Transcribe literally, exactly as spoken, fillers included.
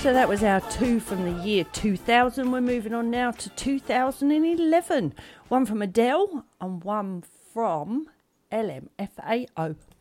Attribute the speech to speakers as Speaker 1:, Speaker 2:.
Speaker 1: So that was our two from the year two thousand. We're moving on now to two thousand eleven. One from Adele and one from L M F A O.